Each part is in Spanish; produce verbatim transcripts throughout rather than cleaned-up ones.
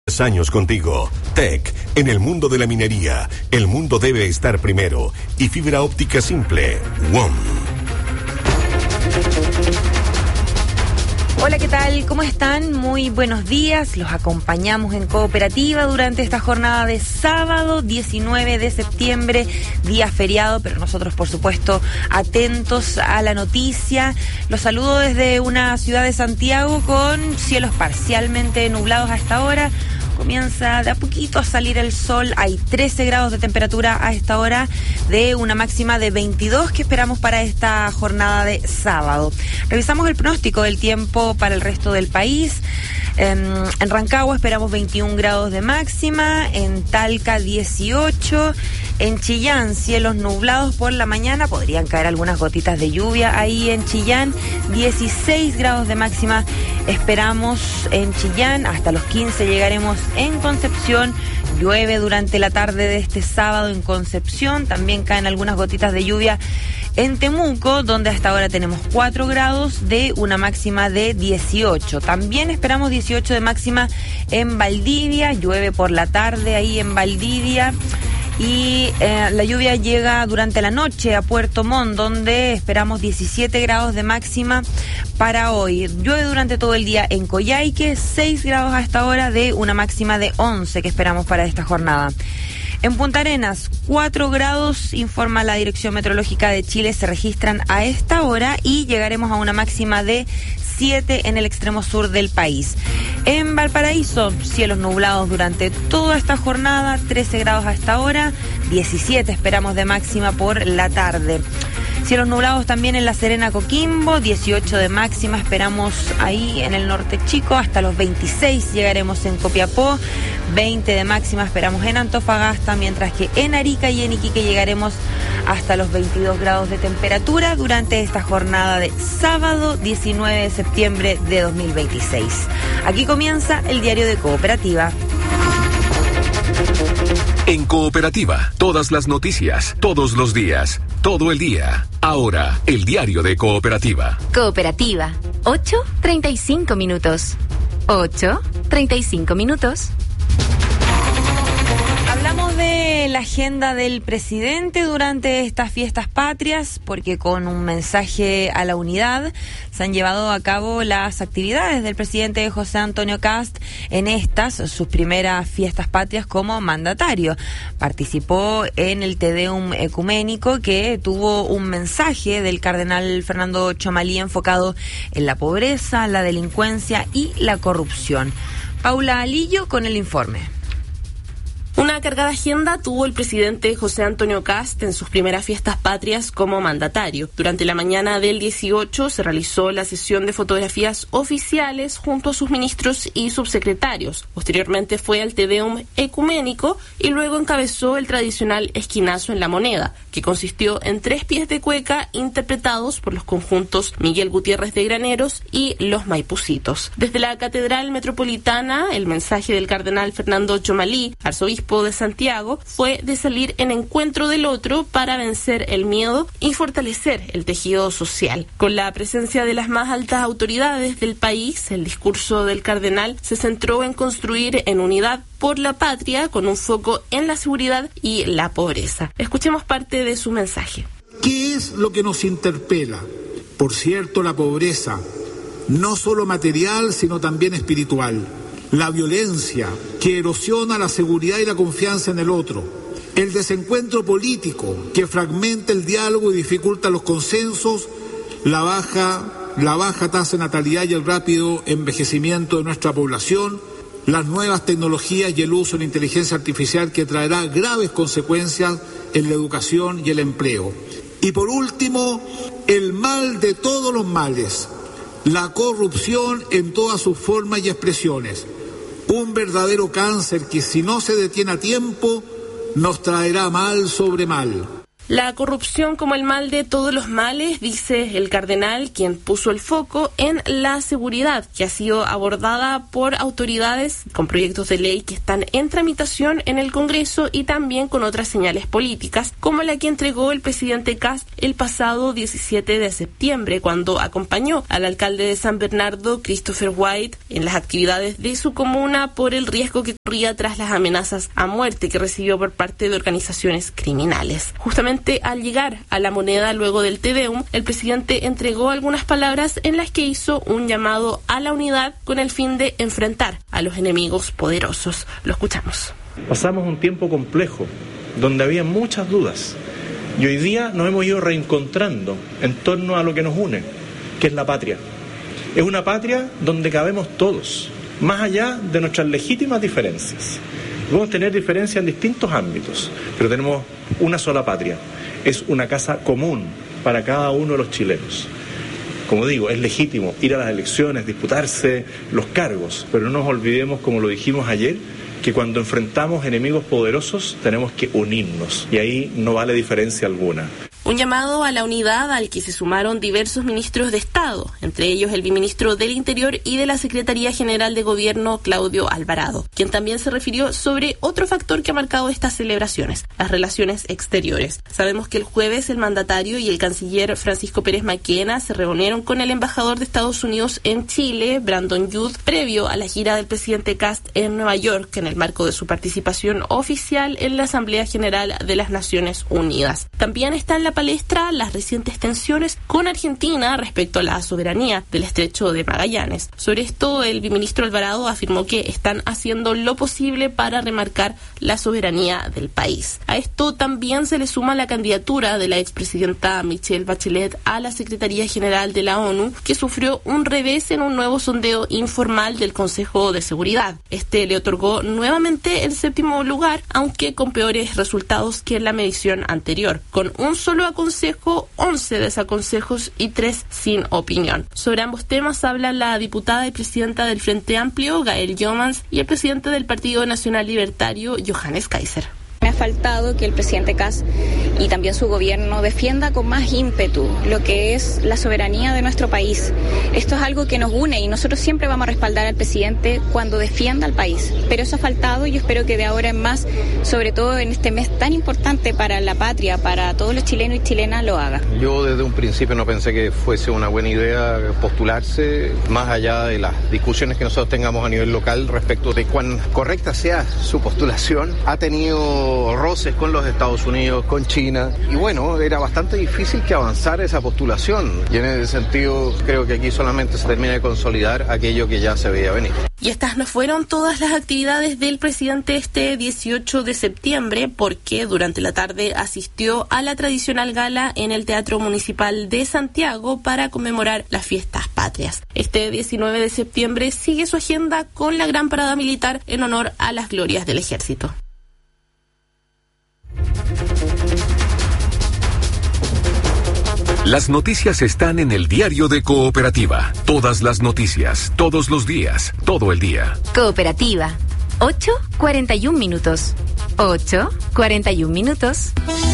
Años contigo. Tech, en el mundo de la minería, el mundo debe estar primero. Y fibra óptica simple, W O M. Hola, ¿qué tal? ¿Cómo están? Muy buenos días. Los acompañamos en Cooperativa durante esta jornada de sábado diecinueve de septiembre, día feriado, pero nosotros, por supuesto, atentos a la noticia. Los saludo desde una ciudad de Santiago con cielos parcialmente nublados a esta hora. Comienza de a poquito a salir el sol, hay trece grados de temperatura a esta hora, de una máxima de veintidós que esperamos para esta jornada de sábado. Revisamos el pronóstico del tiempo para el resto del país. En, en Rancagua esperamos veintiún grados de máxima, en Talca dieciocho, en Chillán cielos nublados por la mañana, podrían caer algunas gotitas de lluvia ahí en Chillán, dieciséis grados de máxima esperamos en Chillán, hasta los quince llegaremos en Concepción. Llueve durante la tarde de este sábado en Concepción, también caen algunas gotitas de lluvia en Temuco, donde hasta ahora tenemos cuatro grados de una máxima de dieciocho. También esperamos dieciocho de máxima en Valdivia, llueve por la tarde ahí en Valdivia. Y eh, la lluvia llega durante la noche a Puerto Montt, donde esperamos diecisiete grados de máxima para hoy. Llueve durante todo el día en Coyhaique, seis grados a esta hora de una máxima de once que esperamos para esta jornada. En Punta Arenas, cuatro grados, informa la Dirección Meteorológica de Chile, se registran a esta hora y llegaremos a una máxima de siete en el extremo sur del país. En Valparaíso, cielos nublados durante toda esta jornada, trece grados a esta hora, diecisiete esperamos de máxima por la tarde. Cielos nublados también en La Serena, Coquimbo, dieciocho de máxima esperamos ahí en el norte chico, hasta los veintiséis llegaremos en Copiapó, veinte de máxima esperamos en Antofagasta, mientras que en Arica y en Iquique llegaremos hasta los veintidós grados de temperatura durante esta jornada de sábado diecinueve de septiembre de dos mil veintiséis. Aquí comienza el diario de Cooperativa. En Cooperativa, todas las noticias, todos los días, todo el día. Ahora, el diario de Cooperativa. Cooperativa, ocho treinta y cinco minutos. ocho treinta y cinco minutos. Hablamos de la agenda del presidente durante estas fiestas patrias, porque con un mensaje a la unidad se han llevado a cabo las actividades del presidente José Antonio Kast en estas, sus primeras fiestas patrias como mandatario. Participó en el Te Deum ecuménico, que tuvo un mensaje del cardenal Fernando Chomalí enfocado en la pobreza, la delincuencia y la corrupción. Paula Alillo con el informe. Una cargada agenda tuvo el presidente José Antonio Kast en sus primeras fiestas patrias como mandatario. Durante la mañana del dieciocho se realizó la sesión de fotografías oficiales junto a sus ministros y subsecretarios. Posteriormente fue al Te Deum ecuménico y luego encabezó el tradicional esquinazo en la moneda, que consistió en tres pies de cueca interpretados por los conjuntos Miguel Gutiérrez de Graneros y Los Maipucitos. Desde la Catedral Metropolitana, el mensaje del cardenal Fernando Chomalí, arzobispo de Santiago, fue de salir en encuentro del otro para vencer el miedo y fortalecer el tejido social. Con la presencia de las más altas autoridades del país, el discurso del cardenal se centró en construir en unidad por la patria, con un foco en la seguridad y la pobreza. Escuchemos parte de su mensaje. ¿Qué es lo que nos interpela? Por cierto, la pobreza, no solo material, sino también espiritual. La violencia, que erosiona la seguridad y la confianza en el otro. El desencuentro político, que fragmenta el diálogo y dificulta los consensos. La baja, la baja tasa de natalidad y el rápido envejecimiento de nuestra población. Las nuevas tecnologías y el uso de la inteligencia artificial, que traerá graves consecuencias en la educación y el empleo. Y por último, el mal de todos los males, la corrupción en todas sus formas y expresiones. Un verdadero cáncer que, si no se detiene a tiempo, nos traerá mal sobre mal. La corrupción como el mal de todos los males, dice el cardenal, quien puso el foco en la seguridad, que ha sido abordada por autoridades con proyectos de ley que están en tramitación en el Congreso y también con otras señales políticas, como la que entregó el presidente Kast el pasado diecisiete de septiembre, cuando acompañó al alcalde de San Bernardo, Christopher White, en las actividades de su comuna por el riesgo que corría tras las amenazas a muerte que recibió por parte de organizaciones criminales. Justamente al llegar a La Moneda luego del Te Deum, el presidente entregó algunas palabras en las que hizo un llamado a la unidad con el fin de enfrentar a los enemigos poderosos. Lo escuchamos. Pasamos un tiempo complejo, donde había muchas dudas, y hoy día nos hemos ido reencontrando en torno a lo que nos une, que es la patria. Es una patria donde cabemos todos, más allá de nuestras legítimas diferencias. Podemos tener diferencias en distintos ámbitos, pero tenemos una sola patria. Es una casa común para cada uno de los chilenos. Como digo, es legítimo ir a las elecciones, disputarse los cargos, pero no nos olvidemos, como lo dijimos ayer, que cuando enfrentamos enemigos poderosos tenemos que unirnos, y ahí no vale diferencia alguna. Un llamado a la unidad al que se sumaron diversos ministros de Estado, entre ellos el viceministro del Interior y de la Secretaría General de Gobierno, Claudio Alvarado, quien también se refirió sobre otro factor que ha marcado estas celebraciones, las relaciones exteriores. Sabemos que el jueves el mandatario y el canciller Francisco Pérez Maquena se reunieron con el embajador de Estados Unidos en Chile, Brandon Youth, previo a la gira del presidente Kast en Nueva York, en el marco de su participación oficial en la Asamblea General de las Naciones Unidas. También está en la palestra las recientes tensiones con Argentina respecto a la soberanía del estrecho de Magallanes. Sobre esto, el viceministro Alvarado afirmó que están haciendo lo posible para remarcar la soberanía del país. A esto también se le suma la candidatura de la expresidenta Michelle Bachelet a la Secretaría General de la ONU, que sufrió un revés en un nuevo sondeo informal del Consejo de Seguridad. Este le otorgó nuevamente el séptimo lugar, aunque con peores resultados que en la medición anterior, con un solo aconsejo, once desaconsejos y tres sin opinión. Sobre ambos temas hablan la diputada y presidenta del Frente Amplio, Gael Jomans, y el presidente del Partido Nacional Libertario, Johannes Kaiser. Me ha faltado que el presidente Kast y también su gobierno defienda con más ímpetu lo que es la soberanía de nuestro país. Esto es algo que nos une y nosotros siempre vamos a respaldar al presidente cuando defienda al país. Pero eso ha faltado y yo espero que de ahora en más, sobre todo en este mes tan importante para la patria, para todos los chilenos y chilenas, lo haga. Yo desde un principio no pensé que fuese una buena idea postularse, más allá de las discusiones que nosotros tengamos a nivel local respecto de cuán correcta sea su postulación. Ha tenido roces con los Estados Unidos, con China, y bueno, era bastante difícil que avanzara esa postulación, y en ese sentido creo que aquí solamente se termina de consolidar aquello que ya se veía venir. Y estas no fueron todas las actividades del presidente este dieciocho de septiembre, porque durante la tarde asistió a la tradicional gala en el Teatro Municipal de Santiago para conmemorar las fiestas patrias. Este diecinueve de septiembre sigue su agenda con la gran parada militar en honor a las glorias del ejército. Las noticias están en el diario de Cooperativa. Todas las noticias, todos los días, todo el día. Cooperativa. ocho cuarenta y un minutos. ocho cuarenta y un minutos.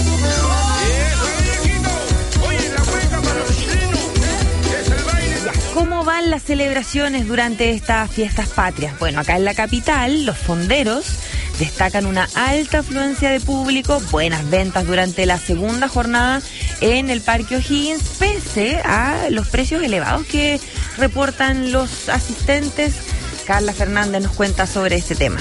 ¿Cómo van las celebraciones durante estas fiestas patrias? Bueno, acá en la capital, los fonderos destacan una alta afluencia de público, buenas ventas durante la segunda jornada en el Parque O'Higgins, pese a los precios elevados que reportan los asistentes. Carla Fernández nos cuenta sobre este tema.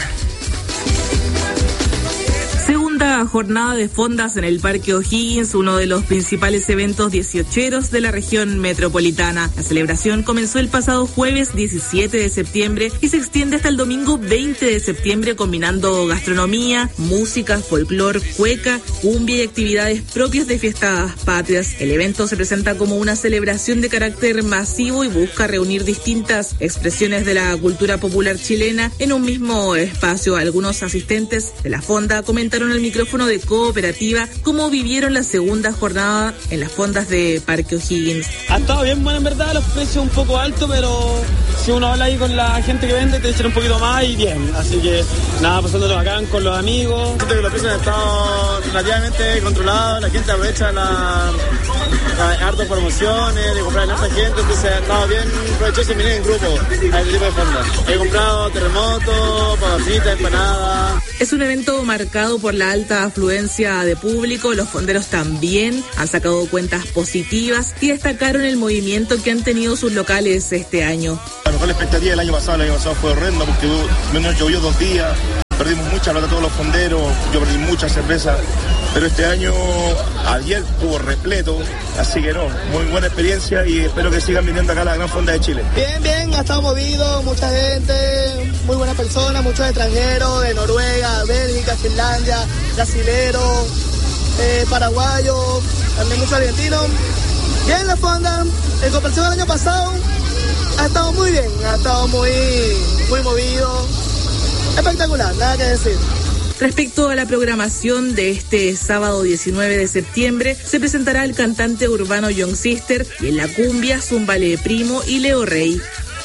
Segunda jornada de fondas en el Parque O'Higgins, uno de los principales eventos dieciocheros de la región metropolitana. La celebración comenzó el pasado jueves diecisiete de septiembre y se extiende hasta el domingo veinte de septiembre, combinando gastronomía, música, folclor, cueca, cumbia y actividades propias de fiestas patrias. El evento se presenta como una celebración de carácter masivo y busca reunir distintas expresiones de la cultura popular chilena en un mismo espacio. Algunos asistentes de la fonda comentaron al micrófono micrófono de Cooperativa cómo vivieron la segunda jornada en las fondas de Parque O'Higgins. Ha estado bien bueno en verdad, los precios un poco altos, pero si uno habla ahí con la gente que vende te dicen un poquito más y bien, así que nada, pasándolo bacán con los amigos. Siento que los precios han estado relativamente controlados, la gente aprovecha la, la hartas promociones, de comprar a esta gente, entonces ha estado bien provechoso y venir en grupo a este tipo de fondas. He comprado terremotos, papas fritas, empanadas. Es un evento marcado por la alta afluencia de público. Los fonderos también han sacado cuentas positivas y destacaron el movimiento que han tenido sus locales este año. La mejor expectativa del año pasado, el año pasado fue horrendo porque menos llovió dos días, perdimos mucha plata todos los fonderos, yo perdí mucha cerveza, pero este año ayer estuvo repleto, así que no, muy buena experiencia y espero que sigan viniendo acá a la Gran Fonda de Chile. Bien, bien, ha estado movido, mucha gente, muy buenas personas, muchos extranjeros de Noruega, Bélgica, Finlandia, brasileros, eh, paraguayos, también muchos argentinos. Bien la fonda, en comparación al año pasado, ha estado muy bien, ha estado muy, muy movido, espectacular, nada que decir. Respecto a la programación de este sábado diecinueve de septiembre, se presentará el cantante urbano Young Sister y en la cumbia Zumbale Primo y Leo Rey.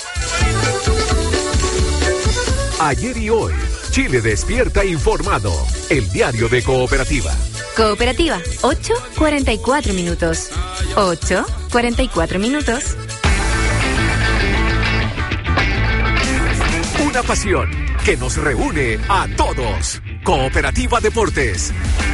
Ayer y hoy, Chile despierta informado. El diario de Cooperativa. Cooperativa, ocho cuarenta y cuatro minutos. ocho cuarenta y cuatro minutos. Una pasión que nos reúne a todos. Cooperativa Deportes.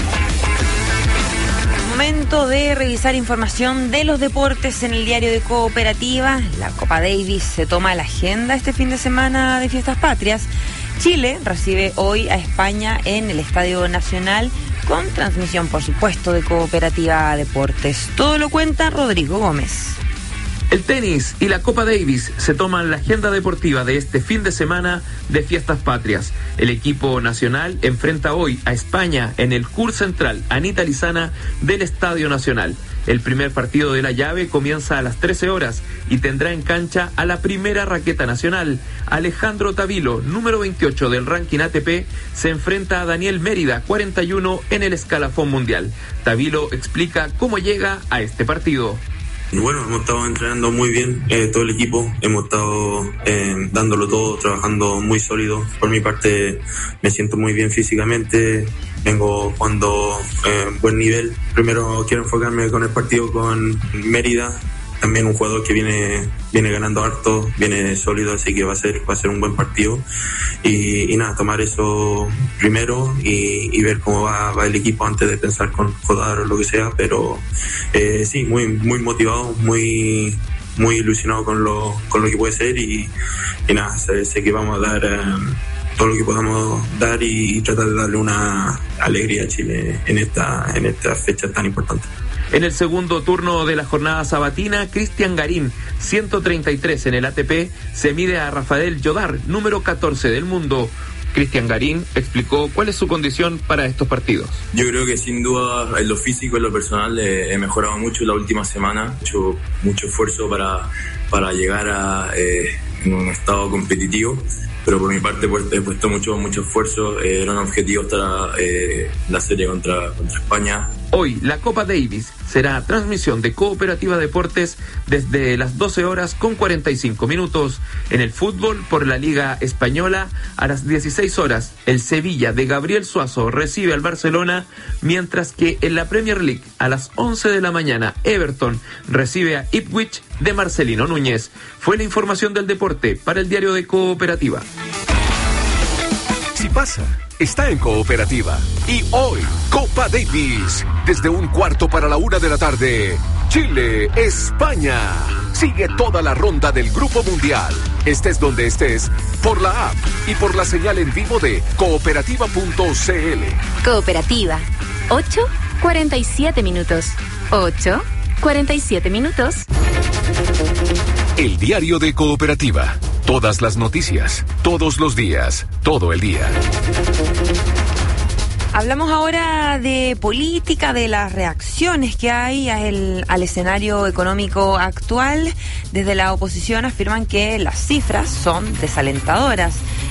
Momento de revisar información de los deportes en el diario de Cooperativa. La Copa Davis se toma la agenda este fin de semana de Fiestas Patrias. Chile recibe hoy a España en el Estadio Nacional con transmisión, por supuesto, de Cooperativa Deportes. Todo lo cuenta Rodrigo Gómez. El tenis y la Copa Davis se toman la agenda deportiva de este fin de semana de Fiestas Patrias. El equipo nacional enfrenta hoy a España en el C U R Central Anita Lizana del Estadio Nacional. El primer partido de la llave comienza a las trece horas y tendrá en cancha a la primera raqueta nacional. Alejandro Tavilo, número veintiocho del ranking A T P, se enfrenta a Daniel Mérida, cuarenta y uno en el escalafón mundial. Tavilo explica cómo llega a este partido. Bueno, hemos estado entrenando muy bien, eh, todo el equipo, hemos estado eh, dándolo todo, trabajando muy sólido. Por mi parte me siento muy bien físicamente, vengo jugando en eh, buen nivel. Primero quiero enfocarme con el partido con Mérida, también un jugador que viene viene ganando harto, viene sólido, así que va a ser va a ser un buen partido. Y, y nada, tomar eso primero y, y ver cómo va, va el equipo antes de pensar con jugar o lo que sea, pero eh, sí, muy muy motivado, muy muy ilusionado con lo con lo que puede ser y, y nada, sé, sé que vamos a dar eh, todo lo que podamos dar y, y tratar de darle una alegría a Chile en esta en esta fecha tan importante. En el segundo turno de la jornada sabatina, Cristian Garín, ciento treinta y tres en el A T P, se mide a Rafael Jodar, número catorce del mundo. Cristian Garín explicó cuál es su condición para estos partidos. Yo creo que sin duda en lo físico, en lo personal, eh, he mejorado mucho la última semana. He hecho mucho esfuerzo para, para llegar a eh, en un estado competitivo. Pero por mi parte pues, he puesto mucho mucho esfuerzo, eh, era un objetivo estar eh, la serie contra, contra España. Hoy la Copa Davis será transmisión de Cooperativa Deportes desde las doce horas con cuarenta y cinco minutos. En el fútbol por la Liga Española a las dieciséis horas el Sevilla de Gabriel Suazo recibe al Barcelona, mientras que en la Premier League a las once de la mañana Everton recibe a Ipswich de Marcelino Núñez. Fue la información del deporte para el diario de Cooperativa. Si pasa, está en Cooperativa. Y hoy, Copa Davis. Desde un cuarto para la una de la tarde, Chile, España. Sigue toda la ronda del Grupo Mundial. Estés donde estés, por la app y por la señal en vivo de cooperativa punto c l. Cooperativa, ocho cuarenta y siete minutos. ocho cuarenta y siete minutos. El diario de Cooperativa. Todas las noticias, todos los días, todo el día. Hablamos ahora de política, de las reacciones que hay al, al escenario económico actual. Desde la oposición afirman que las cifras son desalentadoras.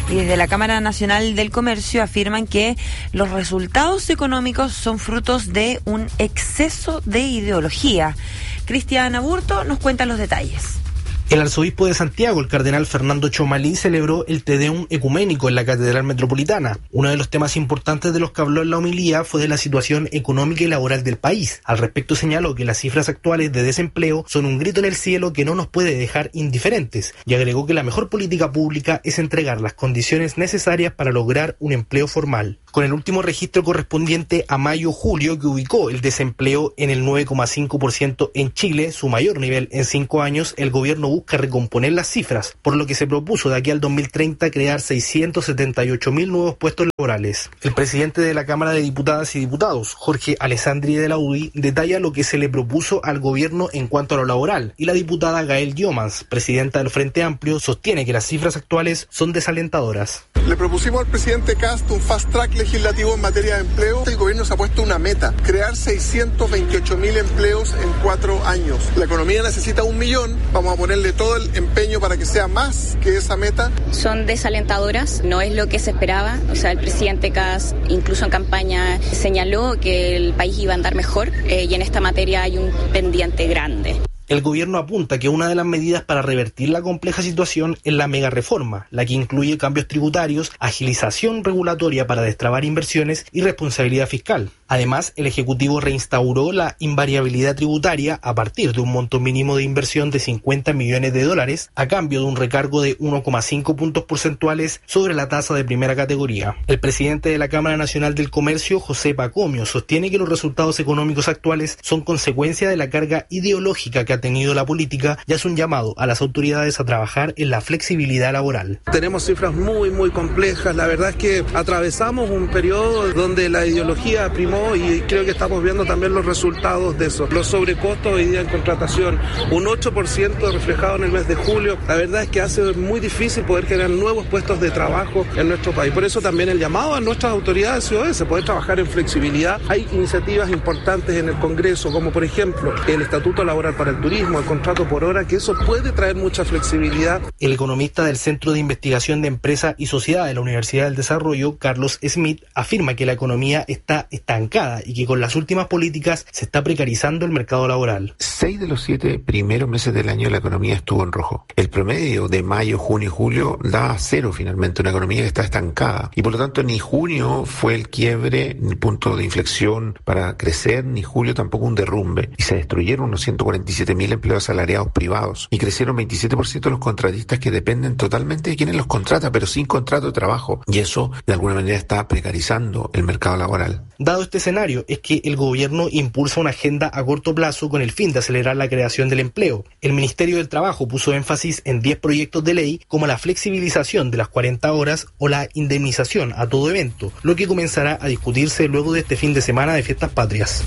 Y desde la Cámara Nacional del Comercio afirman que los resultados económicos son frutos de un exceso de ideología. Cristian Aburto nos cuenta los detalles. El arzobispo de Santiago, el cardenal Fernando Chomalí, celebró el Te Deum ecuménico en la Catedral Metropolitana. Uno de los temas importantes de los que habló en la homilía fue de la situación económica y laboral del país. Al respecto señaló que las cifras actuales de desempleo son un grito en el cielo que no nos puede dejar indiferentes, y agregó que la mejor política pública es entregar las condiciones necesarias para lograr un empleo formal. Con el último registro correspondiente a mayo-julio, que ubicó el desempleo en el nueve coma cinco por ciento en Chile, su mayor nivel en cinco años, el gobierno busca recomponer las cifras, por lo que se propuso de aquí al dos mil treinta crear seiscientos setenta y ocho mil nuevos puestos laborales. El presidente de la Cámara de Diputadas y Diputados, Jorge Alessandri de la U D I, detalla lo que se le propuso al gobierno en cuanto a lo laboral, y la diputada Gael Llomans, presidenta del Frente Amplio, sostiene que las cifras actuales son desalentadoras. Le propusimos al presidente Kast un fast track legislativo en materia de empleo. El gobierno se ha puesto una meta, crear seiscientos veintiocho mil empleos en cuatro años. La economía necesita un millón, vamos a ponerle todo el empeño para que sea más que esa meta. Son desalentadoras, no es lo que se esperaba. O sea, el presidente Kast, incluso en campaña, señaló que el país iba a andar mejor eh, y en esta materia hay un pendiente grande. El gobierno apunta que una de las medidas para revertir la compleja situación es la mega reforma, la que incluye cambios tributarios, agilización regulatoria para destrabar inversiones y responsabilidad fiscal. Además, el Ejecutivo reinstauró la invariabilidad tributaria a partir de un monto mínimo de inversión de cincuenta millones de dólares a cambio de un recargo de uno coma cinco puntos porcentuales sobre la tasa de primera categoría. El presidente de la Cámara Nacional del Comercio, José Pacomio, sostiene que los resultados económicos actuales son consecuencia de la carga ideológica que ha tenido la política y hace un llamado a las autoridades a trabajar en la flexibilidad laboral. Tenemos cifras muy, muy complejas. La verdad es que atravesamos un periodo donde la ideología primó y creo que estamos viendo también los resultados de eso. Los sobrecostos hoy día en contratación, un ocho por ciento reflejado en el mes de julio. La verdad es que hace muy difícil poder generar nuevos puestos de trabajo en nuestro país. Por eso también el llamado a nuestras autoridades ciudadanas, se puede trabajar en flexibilidad. Hay iniciativas importantes en el Congreso, como por ejemplo el Estatuto Laboral para el Turismo, el contrato por hora, que eso puede traer mucha flexibilidad. El economista del Centro de Investigación de Empresa y Sociedad de la Universidad del Desarrollo, Carlos Smith, afirma que la economía está estancada y que con las últimas políticas se está precarizando el mercado laboral. Seis de los siete primeros meses del año la economía estuvo en rojo. El promedio de mayo, junio y julio da cero finalmente, una economía que está estancada. Y por lo tanto ni junio fue el quiebre, ni punto de inflexión para crecer, ni julio tampoco un derrumbe. Y se destruyeron unos ciento cuarenta y siete mil empleos asalariados privados. Y crecieron veintisiete por ciento los contratistas que dependen totalmente de quienes los contrata, pero sin contrato de trabajo. Y eso de alguna manera está precarizando el mercado laboral. Dado este escenario es que el gobierno impulsa una agenda a corto plazo con el fin de acelerar la creación del empleo. El Ministerio del Trabajo puso énfasis en diez proyectos de ley como la flexibilización de las cuarenta horas o la indemnización a todo evento, lo que comenzará a discutirse luego de este fin de semana de fiestas patrias.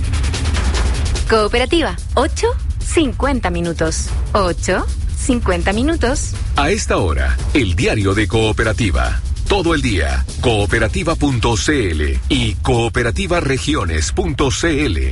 Cooperativa, ocho cincuenta minutos. ocho cincuenta minutos. A esta hora, el diario de Cooperativa. Todo el día, cooperativa punto c l y cooperativa regiones punto c l.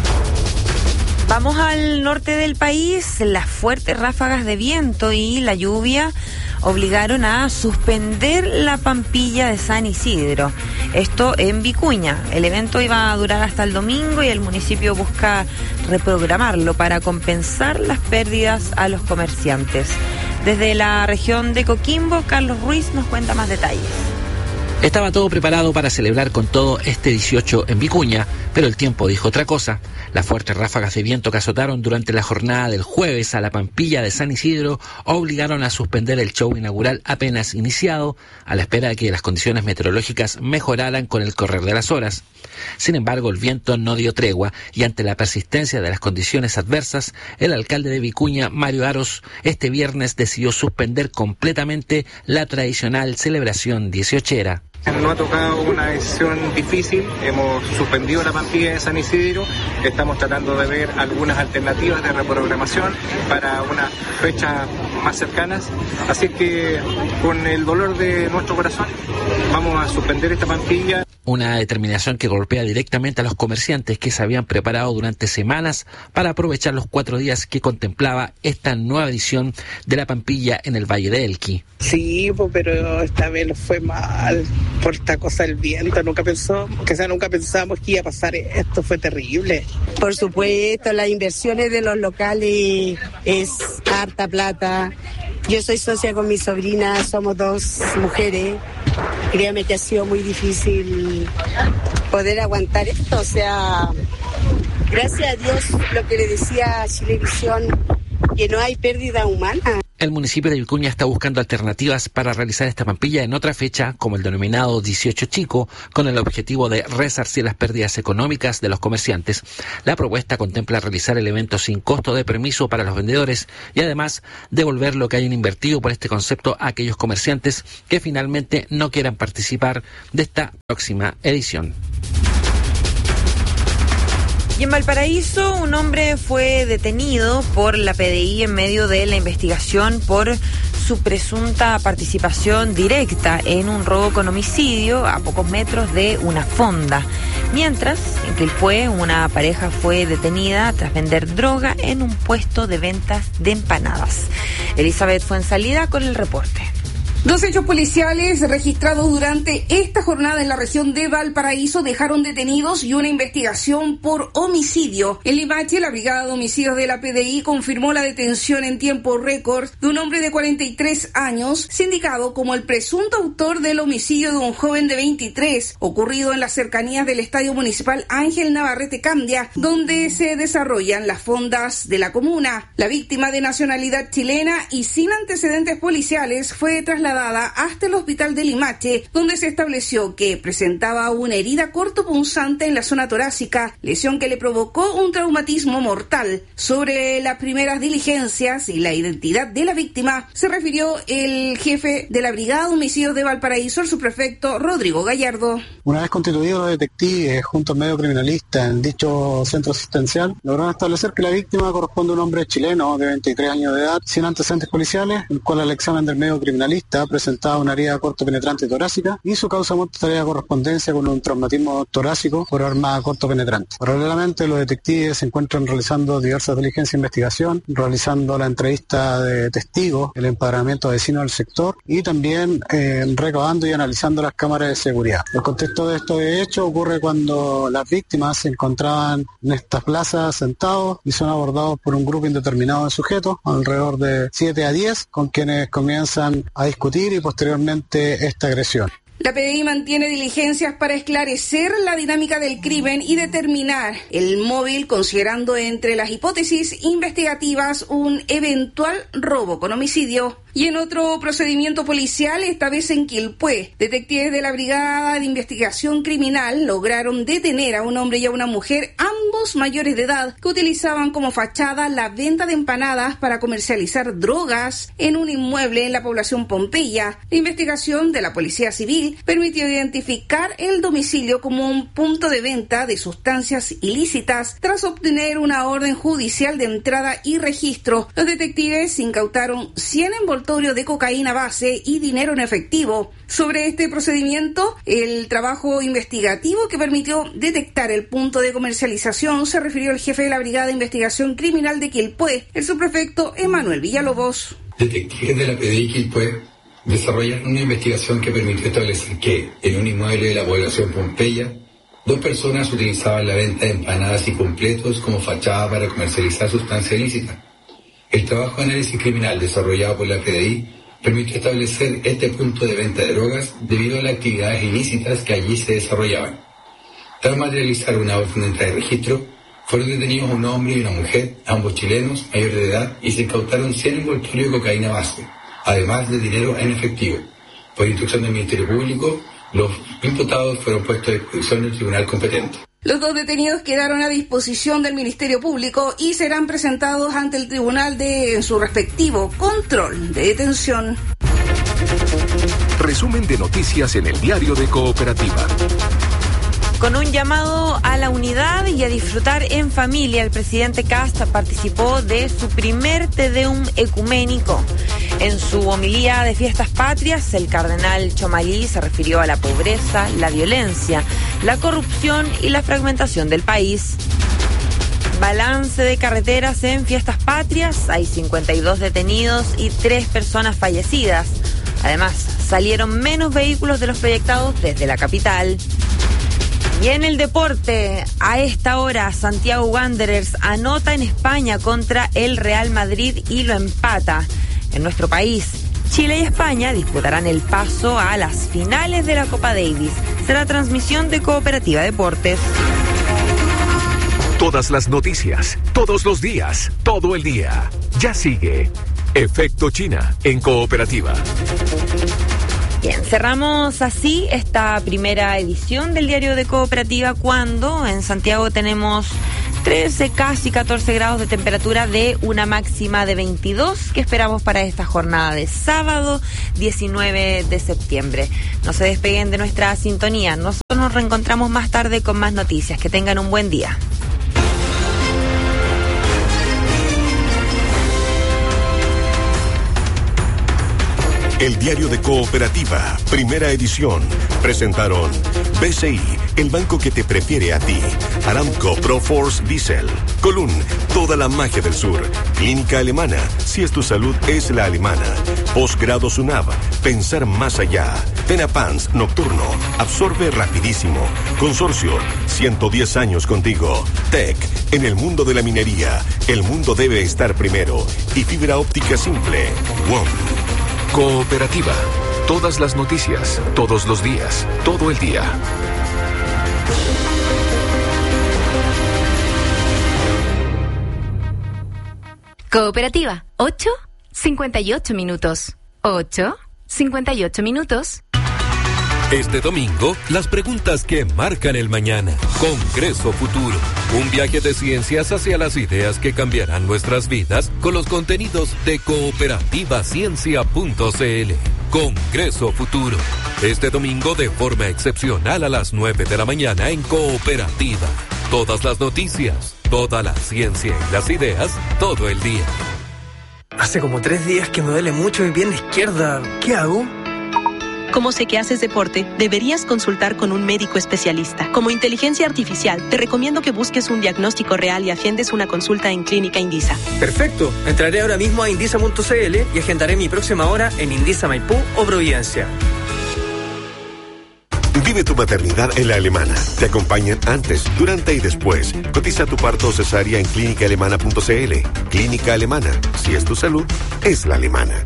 Vamos al norte del país. Las fuertes ráfagas de viento y la lluvia obligaron a suspender la Pampilla de San Isidro. Esto en Vicuña. El evento iba a durar hasta el domingo y el municipio busca reprogramarlo para compensar las pérdidas a los comerciantes. Desde la región de Coquimbo, Carlos Ruiz nos cuenta más detalles. Estaba todo preparado para celebrar con todo este dieciocho en Vicuña, pero el tiempo dijo otra cosa. Las fuertes ráfagas de viento que azotaron durante la jornada del jueves a la Pampilla de San Isidro obligaron a suspender el show inaugural apenas iniciado, a la espera de que las condiciones meteorológicas mejoraran con el correr de las horas. Sin embargo, el viento no dio tregua y ante la persistencia de las condiciones adversas, el alcalde de Vicuña, Mario Aros, este viernes decidió suspender completamente la tradicional celebración dieciochera. Nos ha tocado una decisión difícil, hemos suspendido la Pampilla de San Isidro, estamos tratando de ver algunas alternativas de reprogramación para unas fechas más cercanas, así que con el dolor de nuestro corazón vamos a suspender esta Pampilla. una determinación que golpea directamente a los comerciantes que se habían preparado durante semanas para aprovechar los cuatro días que contemplaba esta nueva edición de la Pampilla en el Valle de Elqui. Sí, pues, pero esta vez nos fue mal por esta cosa del viento. Nunca pensó, que sea, nunca pensamos que iba a pasar esto. Fue terrible. Por supuesto, las inversiones de los locales es harta plata. Yo soy socia con mi sobrina, somos dos mujeres. Créame que ha sido muy difícil poder aguantar esto. O sea, gracias a Dios, lo que le decía Chilevisión, que no hay pérdida humana. El municipio de Vicuña está buscando alternativas para realizar esta Pampilla en otra fecha, como el denominado dieciocho Chico, con el objetivo de resarcir las pérdidas económicas de los comerciantes. La propuesta contempla realizar el evento sin costo de permiso para los vendedores y además devolver lo que hayan invertido por este concepto a aquellos comerciantes que finalmente no quieran participar de esta próxima edición. Y en Valparaíso, un hombre fue detenido por la P D I en medio de la investigación por su presunta participación directa en un robo con homicidio a pocos metros de una fonda. Mientras, en Quilpué, una pareja fue detenida tras vender droga en un puesto de ventas de empanadas. Elizabeth Fuenzalida con el reporte. Dos hechos policiales registrados durante esta jornada en la región de Valparaíso dejaron detenidos y una investigación por homicidio. En Limache, la Brigada de Homicidios de la P D I confirmó la detención en tiempo récord de un hombre de cuarenta y tres años, sindicado como el presunto autor del homicidio de un joven de veintitrés, ocurrido en las cercanías del Estadio Municipal Ángel Navarrete Candia, donde se desarrollan las fondas de la comuna. La víctima, de nacionalidad chilena y sin antecedentes policiales, fue trasladada hasta el hospital de Limache, donde se estableció que presentaba una herida cortopunzante en la zona torácica, lesión que le provocó un traumatismo mortal. Sobre las primeras diligencias y la identidad de la víctima, se refirió el jefe de la Brigada de Homicidios de Valparaíso, el subprefecto Rodrigo Gallardo. Una vez constituidos los detectives junto al medio criminalista en dicho centro asistencial, lograron establecer que la víctima corresponde a un hombre chileno de veintitrés años de edad, sin antecedentes policiales, el cual al examen del medio criminalista presentaba una herida corto penetrante torácica y su causa muerta estaría correspondencia con un traumatismo torácico por arma corto penetrante. Paralelamente, los detectives se encuentran realizando diversas diligencias de investigación, realizando la entrevista de testigos, el empadronamiento de vecinos del sector y también eh, recabando y analizando las cámaras de seguridad. El contexto de estos hechos ocurre cuando las víctimas se encontraban en estas plazas sentados y son abordados por un grupo indeterminado de sujetos, alrededor de siete a diez, con quienes comienzan a discutir y posteriormente esta agresión. La P D I mantiene diligencias para esclarecer la dinámica del crimen y determinar el móvil, considerando entre las hipótesis investigativas un eventual robo con homicidio. Y en otro procedimiento policial, esta vez en Quilpué, detectives de la Brigada de Investigación Criminal lograron detener a un hombre y a una mujer, ambos mayores de edad, que utilizaban como fachada la venta de empanadas para comercializar drogas en un inmueble en la población Pompeya. La investigación de la Policía Civil permitió identificar el domicilio como un punto de venta de sustancias ilícitas tras obtener una orden judicial de entrada y registro. Los detectives incautaron cien envoltorios de cocaína base y dinero en efectivo. Sobre este procedimiento, el trabajo investigativo que permitió detectar el punto de comercialización se refirió el jefe de la Brigada de Investigación Criminal de Quilpué, el subprefecto Emanuel Villalobos. Detectives de la P D I Quilpué desarrollaron una investigación que permitió establecer que en un inmueble de la población Pompeya, dos personas utilizaban la venta de empanadas y completos como fachada para comercializar sustancia ilícita. El trabajo de análisis criminal desarrollado por la P D I permitió establecer este punto de venta de drogas debido a las actividades ilícitas que allí se desarrollaban. Tras materializar una orden de entrada y registro, fueron detenidos un hombre y una mujer, ambos chilenos, mayores de edad, y se incautaron cien envoltorios de cocaína base, además de dinero en efectivo. Por instrucción del Ministerio Público, los imputados fueron puestos a disposición del tribunal competente. Los dos detenidos quedaron a disposición del Ministerio Público y serán presentados ante el tribunal de en su respectivo control de detención. Resumen de noticias en el diario de Cooperativa. Con un llamado a la unidad y a disfrutar en familia, el presidente Kast participó de su primer Te Deum ecuménico. En su homilía de Fiestas Patrias, el cardenal Chomalí se refirió a la pobreza, la violencia, la corrupción y la fragmentación del país. Balance de carreteras en Fiestas Patrias, hay cincuenta y dos detenidos y tres personas fallecidas. Además, salieron menos vehículos de los proyectados desde la capital. Y en el deporte, a esta hora, Santiago Wanderers anota en España contra el Real Madrid y lo empata. En nuestro país, Chile y España disputarán el paso a las finales de la Copa Davis. Será transmisión de Cooperativa Deportes. Todas las noticias, todos los días, todo el día. Ya sigue Efecto China en Cooperativa. Bien, cerramos así esta primera edición del Diario de Cooperativa cuando en Santiago tenemos trece, casi catorce grados de temperatura, de una máxima de veintidós que esperamos para esta jornada de sábado diecinueve de septiembre. No se despeguen de nuestra sintonía. Nosotros nos reencontramos más tarde con más noticias. Que tengan un buen día. El Diario de Cooperativa, primera edición. Presentaron B C I, el banco que te prefiere a ti. Aramco Proforce Diesel. Colún, toda la magia del sur. Clínica Alemana, si es tu salud, es la alemana. Posgrado SUNAV, pensar más allá. Tenapans Nocturno, absorbe rapidísimo. Consorcio, ciento diez años contigo. Tech, en el mundo de la minería, el mundo debe estar primero. Y fibra óptica simple. WOM. Cooperativa. Todas las noticias, todos los días, todo el día. Cooperativa, ocho cincuenta y ocho minutos. ocho cincuenta y ocho minutos. Este domingo, las preguntas que marcan el mañana. Congreso Futuro. Un viaje de ciencias hacia las ideas que cambiarán nuestras vidas con los contenidos de cooperativa ciencia punto c l. Congreso Futuro. Este domingo de forma excepcional a las nueve de la mañana en Cooperativa. Todas las noticias, toda la ciencia y las ideas, todo el día. Hace como tres días que me duele mucho mi pierna izquierda. ¿Qué hago? Como sé que haces deporte, deberías consultar con un médico especialista. Como inteligencia artificial, te recomiendo que busques un diagnóstico real y agendes una consulta en Clínica Indisa. Perfecto. Entraré ahora mismo a indisa punto c l y agendaré mi próxima hora en Indisa Maipú o Providencia. Vive tu maternidad en la Alemana. Te acompañan antes, durante y después. Cotiza tu parto o cesárea en clínica alemana punto c l. Clínica Alemana. Si es tu salud, es la alemana.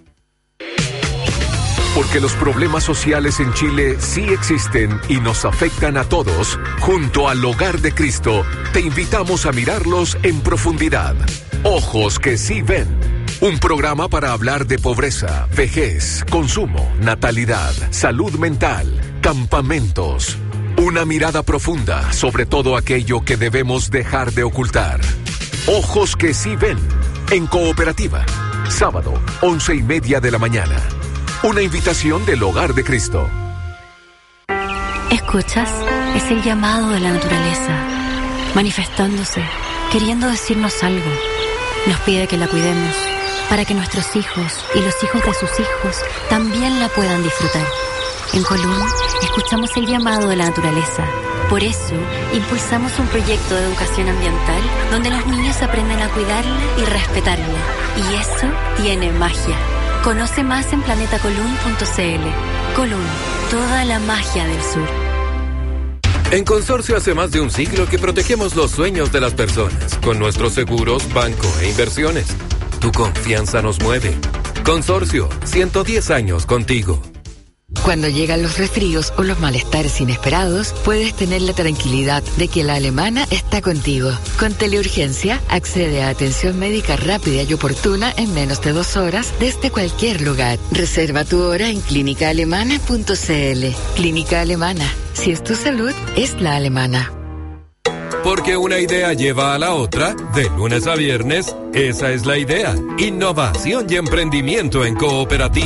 Porque los problemas sociales en Chile sí existen y nos afectan a todos, junto al Hogar de Cristo, te invitamos a mirarlos en profundidad. Ojos que sí ven. Un programa para hablar de pobreza, vejez, consumo, natalidad, salud mental, campamentos. Una mirada profunda sobre todo aquello que debemos dejar de ocultar. Ojos que sí ven. En Cooperativa. Sábado, once y media de la mañana. Una invitación del Hogar de Cristo. ¿Escuchas? Es el llamado de la naturaleza, manifestándose, queriendo decirnos algo. Nos pide que la cuidemos, para que nuestros hijos y los hijos de sus hijos también la puedan disfrutar. En Colún, escuchamos el llamado de la naturaleza. Por eso, impulsamos un proyecto de educación ambiental donde los niños aprenden a cuidarla y respetarla. Y eso tiene magia. Conoce más en planeta colún punto c l. Colún, toda la magia del sur. En Consorcio hace más de un siglo que protegemos los sueños de las personas con nuestros seguros, banco e inversiones. Tu confianza nos mueve. Consorcio, ciento diez años contigo. Cuando llegan los resfríos o los malestares inesperados, puedes tener la tranquilidad de que la alemana está contigo. Con Teleurgencia, accede a atención médica rápida y oportuna en menos de dos horas desde cualquier lugar. Reserva tu hora en clínica alemana punto c l. Clínica Alemana. Si es tu salud, es la alemana. Porque una idea lleva a la otra, de lunes a viernes, esa es la idea. Innovación y emprendimiento en Cooperativa.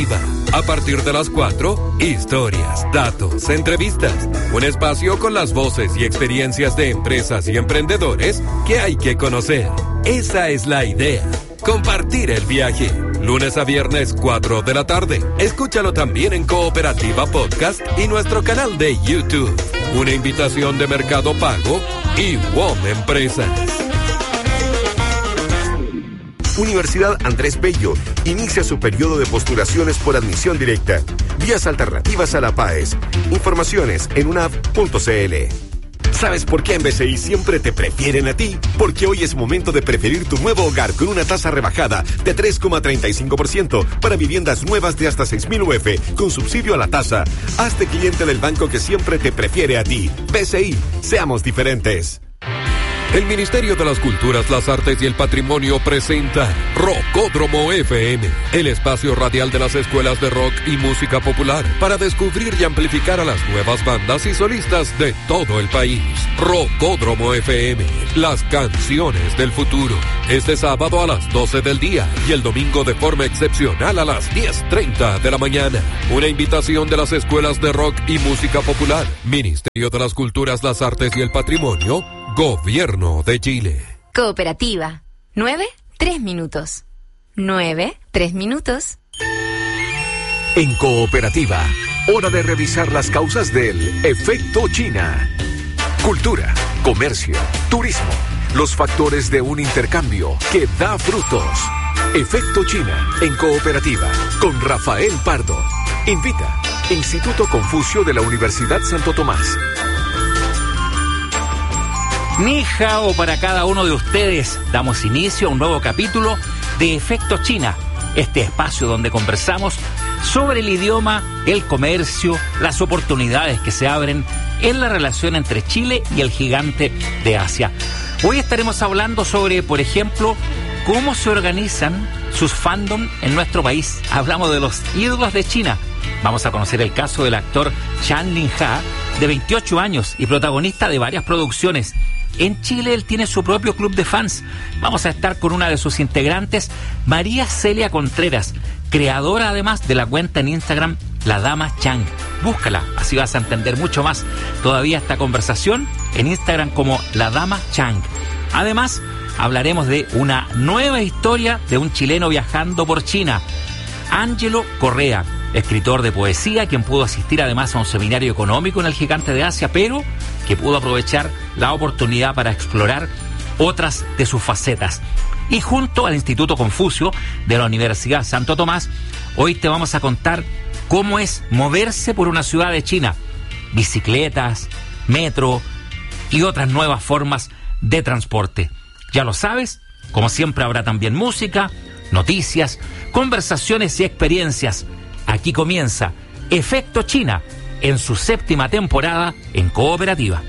A partir de las cuatro, historias, datos, entrevistas. Un espacio con las voces y experiencias de empresas y emprendedores que hay que conocer. Esa es la idea. Compartir el viaje. Lunes a viernes, cuatro de la tarde. Escúchalo también en Cooperativa Podcast y nuestro canal de YouTube. Una invitación de Mercado Pago y W O M Empresas. Universidad Andrés Bello inicia su periodo de postulaciones por admisión directa. Vías alternativas a la PAES. Informaciones en unav punto cl. ¿Sabes por qué en B C I siempre te prefieren a ti? Porque hoy es momento de preferir tu nuevo hogar con una tasa rebajada de tres coma treinta y cinco por ciento para viviendas nuevas de hasta seis mil U F con subsidio a la tasa. Hazte cliente del banco que siempre te prefiere a ti. B C I, seamos diferentes. El Ministerio de las Culturas, las Artes y el Patrimonio presenta Rockódromo F M, el espacio radial de las escuelas de rock y música popular para descubrir y amplificar a las nuevas bandas y solistas de todo el país. Rockódromo F M, las canciones del futuro. Este sábado a las doce del día y el domingo de forma excepcional a las diez treinta de la mañana. Una invitación de las escuelas de rock y música popular. Ministerio de las Culturas, las Artes y el Patrimonio. Gobierno de Chile. Cooperativa. Nueve, tres minutos. Nueve, tres minutos. En Cooperativa, hora de revisar las causas del efecto China. Cultura, comercio, turismo, los factores de un intercambio que da frutos. Efecto China en Cooperativa con Rafael Pardo. Invita Instituto Confucio de la Universidad Santo Tomás. Ni hao para cada uno de ustedes. Damos inicio a un nuevo capítulo de Efecto China, este espacio donde conversamos sobre el idioma, el comercio, las oportunidades que se abren en la relación entre Chile y el gigante de Asia. Hoy estaremos hablando sobre, por ejemplo, cómo se organizan sus fandom en nuestro país. Hablamos de los ídolos de China. Vamos a conocer el caso del actor Zhang Linha, de veintiocho años y protagonista de varias producciones. En Chile él tiene su propio club de fans. Vamos a estar con una de sus integrantes, María Celia Contreras, creadora además de la cuenta en Instagram La Dama Chang. Búscala, así vas a entender mucho más todavía esta conversación en Instagram como La Dama Chang. Además, hablaremos de una nueva historia de un chileno viajando por China, Ángelo Correa, escritor de poesía, quien pudo asistir además a un seminario económico en el gigante de Asia, pero que pudo aprovechar la oportunidad para explorar otras de sus facetas. Y junto al Instituto Confucio de la Universidad Santo Tomás, hoy te vamos a contar cómo es moverse por una ciudad de China. Bicicletas, metro y otras nuevas formas de transporte. Ya lo sabes, como siempre habrá también música, noticias, conversaciones y experiencias. Aquí comienza Efecto China en su séptima temporada en Cooperativa.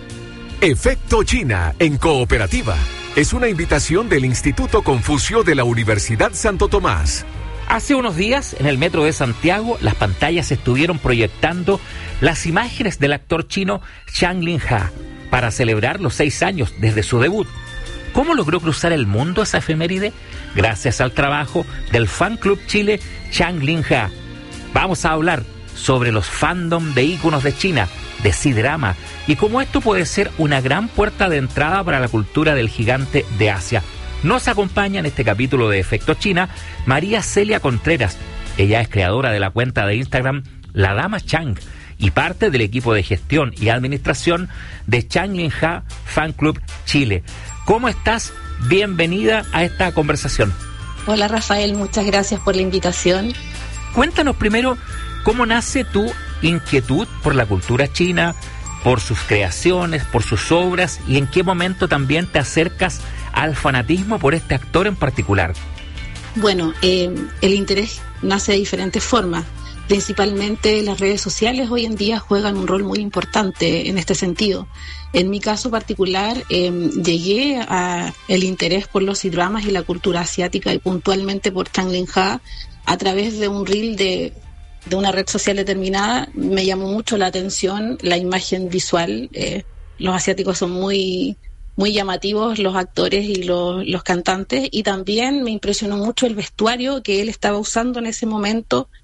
Efecto China en Cooperativa es una invitación del Instituto Confucio de la Universidad Santo Tomás. Hace unos días, en el metro de Santiago, las pantallas estuvieron proyectando las imágenes del actor chino Zhang Linha para celebrar los seis años desde su debut. ¿Cómo logró cruzar el mundo esa efeméride? Gracias al trabajo del Fan Club Chile Zhang Linha. Vamos a hablar sobre los fandom de íconos de China, de C-Drama, y cómo esto puede ser una gran puerta de entrada para la cultura del gigante de Asia. Nos acompaña en este capítulo de Efecto China María Celia Contreras. Ella es creadora de la cuenta de Instagram La Dama Chang y parte del equipo de gestión y administración de Zhang Linha Fan Club Chile. ¿Cómo estás? Bienvenida a esta conversación. Hola Rafael, muchas gracias por la invitación. Cuéntanos primero cómo nace tu inquietud por la cultura china, por sus creaciones, por sus obras, y en qué momento también te acercas al fanatismo por este actor en particular. Bueno, eh, el interés nace de diferentes formas. Principalmente las redes sociales hoy en día juegan un rol muy importante en este sentido. En mi caso particular, eh, llegué a el interés por los C-dramas y la cultura asiática, y puntualmente por Zhang Linha, a través de un reel de, de una red social determinada. Me llamó mucho la atención la imagen visual. Eh, los asiáticos son muy, muy llamativos, los actores y los, los cantantes, y también me impresionó mucho el vestuario que él estaba usando en ese momento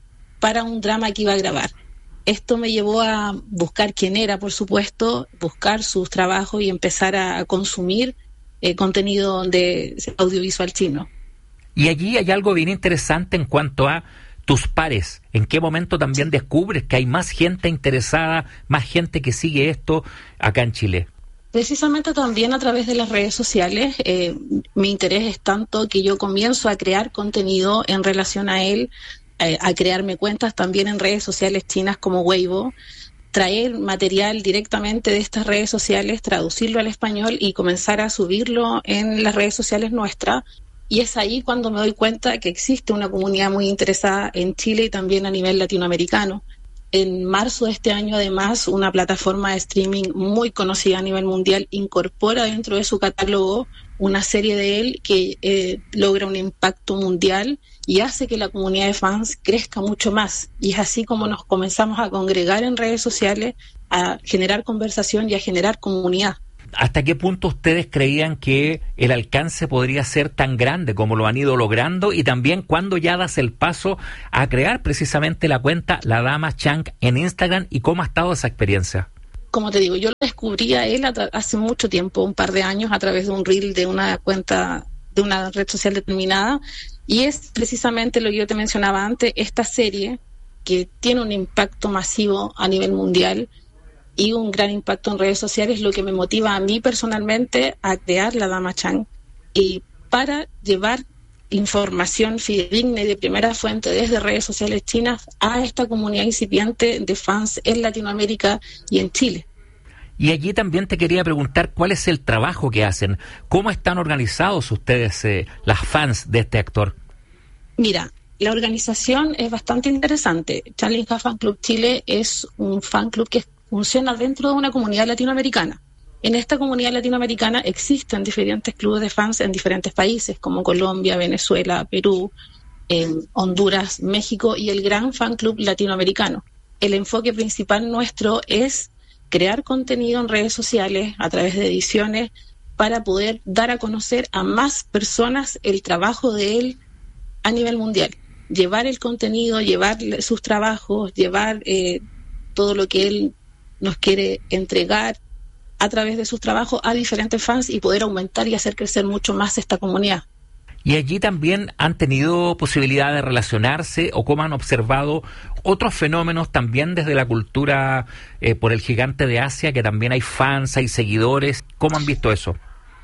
para un drama que iba a grabar. Esto me llevó a buscar quién era, por supuesto, buscar sus trabajos y empezar a consumir eh, contenido de audiovisual chino. Y allí hay algo bien interesante en cuanto a tus pares. ¿En qué momento también descubres que hay más gente interesada, más gente que sigue esto acá en Chile? Precisamente también a través de las redes sociales. Eh, mi interés es tanto que yo comienzo a crear contenido en relación a él, eh, a crearme cuentas también en redes sociales chinas como Weibo, traer material directamente de estas redes sociales, traducirlo al español y comenzar a subirlo en las redes sociales nuestras. Y es ahí cuando me doy cuenta que existe una comunidad muy interesada en Chile y también a nivel latinoamericano. En marzo de este año, además, una plataforma de streaming muy conocida a nivel mundial incorpora dentro de su catálogo una serie de él que eh, logra un impacto mundial y hace que la comunidad de fans crezca mucho más. Y es así como nos comenzamos a congregar en redes sociales, a generar conversación y a generar comunidad. ¿Hasta qué punto ustedes creían que el alcance podría ser tan grande como lo han ido logrando? Y también, ¿cuándo ya das el paso a crear precisamente la cuenta La Dama Chang en Instagram y cómo ha estado esa experiencia? Como te digo, yo lo descubrí a él hace mucho tiempo, un par de años, a través de un reel de una cuenta, de una red social determinada. Y es precisamente lo que yo te mencionaba antes, esta serie que tiene un impacto masivo a nivel mundial y un gran impacto en redes sociales, lo que me motiva a mí personalmente a crear La Dama Chang y para llevar información fidedigna y de primera fuente desde redes sociales chinas a esta comunidad incipiente de fans en Latinoamérica y en Chile. Y allí también te quería preguntar cuál es el trabajo que hacen, cómo están organizados ustedes, eh, las fans de este actor. Mira, la organización es bastante interesante. Chanlin Ha Fan Club Chile es un fan club que funciona dentro de una comunidad latinoamericana. En esta comunidad latinoamericana existen diferentes clubes de fans en diferentes países, como Colombia, Venezuela, Perú, eh, Honduras, México y el gran fan club latinoamericano. El enfoque principal nuestro es crear contenido en redes sociales a través de ediciones para poder dar a conocer a más personas el trabajo de él a nivel mundial. Llevar el contenido, llevar sus trabajos, llevar eh, todo lo que él nos quiere entregar a través de sus trabajos a diferentes fans y poder aumentar y hacer crecer mucho más esta comunidad. Y allí también han tenido posibilidad de relacionarse o cómo han observado otros fenómenos también desde la cultura eh, por el gigante de Asia, que también hay fans, hay seguidores. ¿Cómo han visto eso?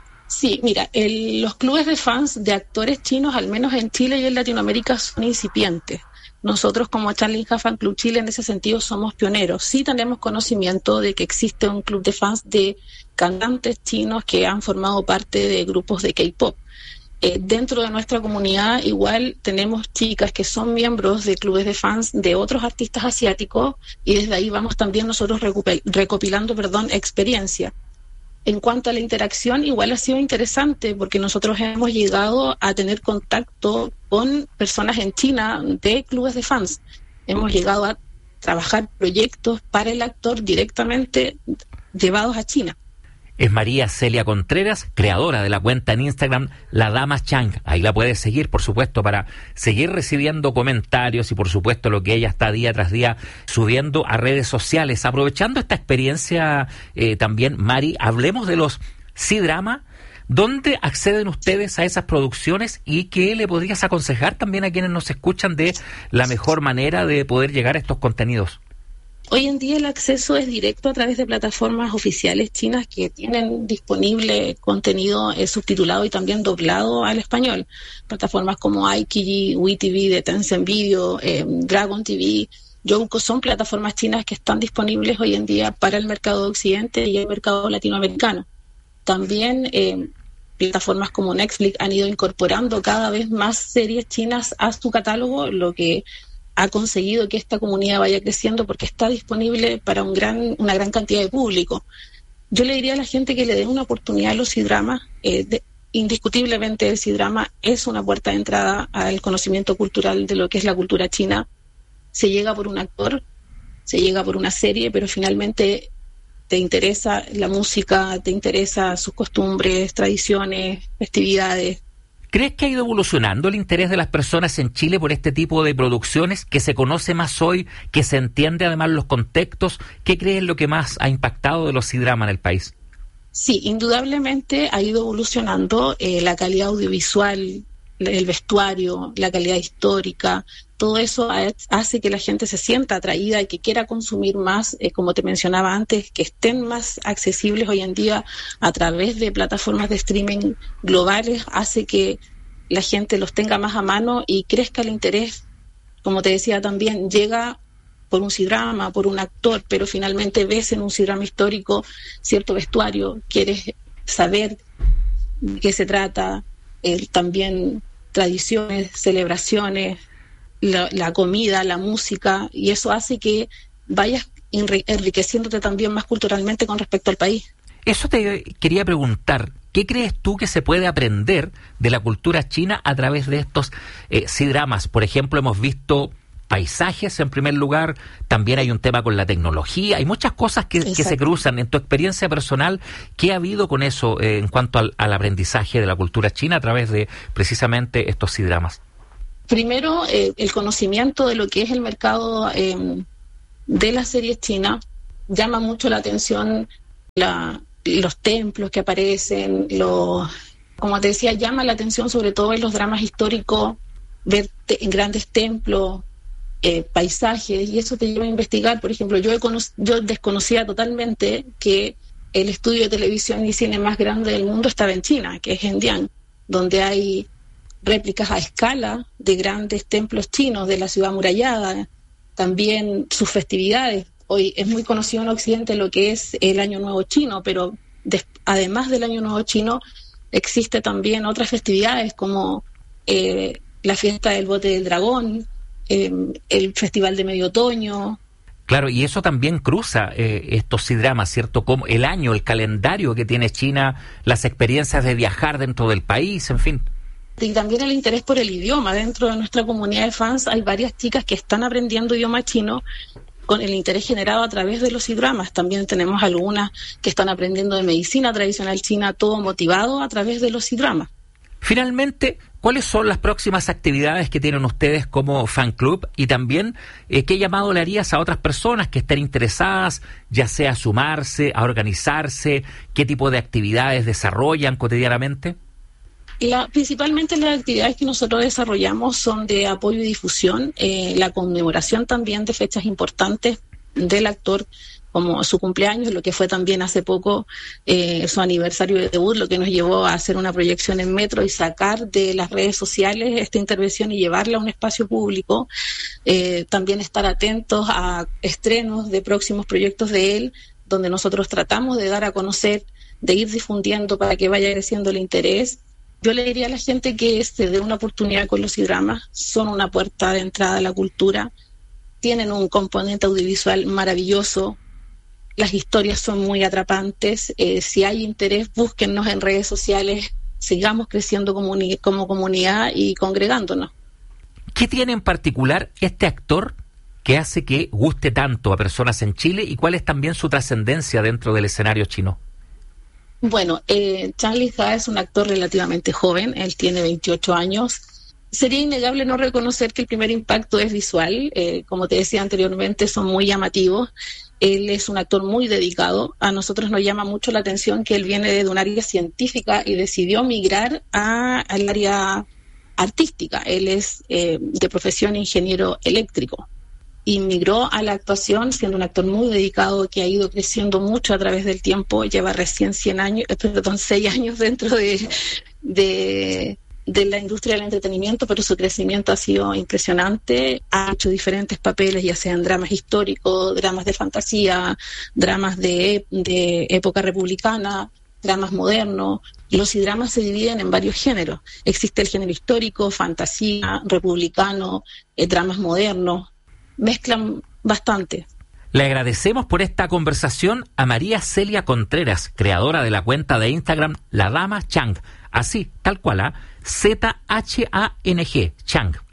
Sí, mira, el, los clubes de fans de actores chinos, al menos en Chile y en Latinoamérica, son incipientes. Nosotros como Chanlin Ha Fan Club Chile en ese sentido somos pioneros. Sí tenemos conocimiento de que existe un club de fans de cantantes chinos que han formado parte de grupos de K-pop. Eh, dentro de nuestra comunidad igual tenemos chicas que son miembros de clubes de fans de otros artistas asiáticos y desde ahí vamos también nosotros recopil- recopilando perdón, experiencia. En cuanto a la interacción, igual ha sido interesante porque nosotros hemos llegado a tener contacto con personas en China de clubes de fans. Hemos llegado a trabajar proyectos para el actor directamente llevados a China. Es María Celia Contreras, creadora de la cuenta en Instagram La Dama Chang. Ahí la puedes seguir, por supuesto, para seguir recibiendo comentarios y, por supuesto, lo que ella está día tras día subiendo a redes sociales. Aprovechando esta experiencia eh, también, Mari, hablemos de los C-Drama. ¿Dónde acceden ustedes a esas producciones y qué le podrías aconsejar también a quienes nos escuchan de la mejor manera de poder llegar a estos contenidos? Hoy en día el acceso es directo a través de plataformas oficiales chinas que tienen disponible contenido eh, subtitulado y también doblado al español. Plataformas como iQIYI, WeTV de Tencent Video, eh, Dragon T V, Youku son plataformas chinas que están disponibles hoy en día para el mercado de Occidente y el mercado latinoamericano. También eh, plataformas como Netflix han ido incorporando cada vez más series chinas a su catálogo, lo que ha conseguido que esta comunidad vaya creciendo porque está disponible para un gran, una gran cantidad de público. Yo le diría a la gente que le dé una oportunidad a los C-Drama. Eh, de, indiscutiblemente el C-Drama es una puerta de entrada al conocimiento cultural de lo que es la cultura china. Se llega por un actor, se llega por una serie, pero finalmente te interesa la música, te interesa sus costumbres, tradiciones, festividades. ¿Crees que ha ido evolucionando el interés de las personas en Chile por este tipo de producciones, que se conoce más hoy, que se entiende además los contextos? ¿Qué crees lo que más ha impactado de los C-Drama en el país? Sí, indudablemente ha ido evolucionando eh, la calidad audiovisual, el vestuario, la calidad histórica, todo eso hace que la gente se sienta atraída y que quiera consumir más, eh, como te mencionaba antes, que estén más accesibles hoy en día a través de plataformas de streaming globales, hace que la gente los tenga más a mano y crezca el interés. Como te decía también, llega por un C-Drama, por un actor, pero finalmente ves en un C-Drama histórico cierto vestuario, quieres saber de qué se trata, eh, también tradiciones, celebraciones, la, la comida, la música, y eso hace que vayas enriqueciéndote también más culturalmente con respecto al país. Eso te quería preguntar, ¿qué crees tú que se puede aprender de la cultura china a través de estos eh, C-Dramas? Por ejemplo, hemos visto paisajes en primer lugar, también hay un tema con la tecnología, hay muchas cosas que, que se cruzan. En tu experiencia personal, ¿qué ha habido con eso eh, en cuanto al, al aprendizaje de la cultura china a través de precisamente estos C-Dramas? Primero, eh, el conocimiento de lo que es el mercado eh, de las series chinas llama mucho la atención, la, los templos que aparecen, los, como te decía, llama la atención sobre todo en los dramas históricos, ver te, en grandes templos, Eh, paisajes, y eso te lleva a investigar. Por ejemplo, yo, he cono- yo desconocía totalmente que el estudio de televisión y cine más grande del mundo estaba en China, que es Hengdian, donde hay réplicas a escala de grandes templos chinos, de la ciudad amurallada, también sus festividades. Hoy es muy conocido en Occidente lo que es el Año Nuevo Chino, pero des- además del Año Nuevo Chino existe también otras festividades como eh, la fiesta del bote del dragón, Eh, el Festival de Medio Otoño. Claro, y eso también cruza eh, estos C-Dramas, ¿cierto? Como el año, el calendario que tiene China, las experiencias de viajar dentro del país, en fin. Y también el interés por el idioma. Dentro de nuestra comunidad de fans hay varias chicas que están aprendiendo idioma chino con el interés generado a través de los C-Dramas. También tenemos algunas que están aprendiendo de medicina tradicional china, todo motivado a través de los C-Dramas. Finalmente, ¿cuáles son las próximas actividades que tienen ustedes como fan club? Y también, eh, ¿qué llamado le harías a otras personas que estén interesadas, ya sea a sumarse, a organizarse? ¿Qué tipo de actividades desarrollan cotidianamente? La, principalmente las actividades que nosotros desarrollamos son de apoyo y difusión, eh, la conmemoración también de fechas importantes del actor, como su cumpleaños, lo que fue también hace poco eh, su aniversario de debut, lo que nos llevó a hacer una proyección en Metro y sacar de las redes sociales esta intervención y llevarla a un espacio público. Eh, también estar atentos a estrenos de próximos proyectos de él, donde nosotros tratamos de dar a conocer, de ir difundiendo para que vaya creciendo el interés. Yo le diría a la gente que se dé una oportunidad con los C-Dramas, son una puerta de entrada a la cultura, tienen un componente audiovisual maravilloso, las historias son muy atrapantes. Eh, si hay interés, búsquennos en redes sociales, sigamos creciendo comuni- como comunidad y congregándonos. ¿Qué tiene en particular este actor que hace que guste tanto a personas en Chile y cuál es también su trascendencia dentro del escenario chino? Bueno, eh, Charlie Ha es un actor relativamente joven, él tiene veintiocho años. Sería innegable no reconocer que el primer impacto es visual, eh, como te decía anteriormente, son muy llamativos. Él es un actor muy dedicado. A nosotros nos llama mucho la atención que él viene de un área científica y decidió migrar a, al área artística. Él es eh, de profesión ingeniero eléctrico y migró a la actuación siendo un actor muy dedicado que ha ido creciendo mucho a través del tiempo. Lleva recién cien años, perdón, seis años dentro de... de de la industria del entretenimiento, pero su crecimiento ha sido impresionante. Ha hecho diferentes papeles, ya sean dramas históricos, dramas de fantasía, dramas de, de época republicana, dramas modernos. Los C-Dramas se dividen en varios géneros. Existe el género histórico, fantasía, republicano, eh, dramas modernos. Mezclan bastante. Le agradecemos por esta conversación a María Celia Contreras, creadora de la cuenta de Instagram La Dama Chang. Así, tal cual, ¿eh? Z H A N G, Chang,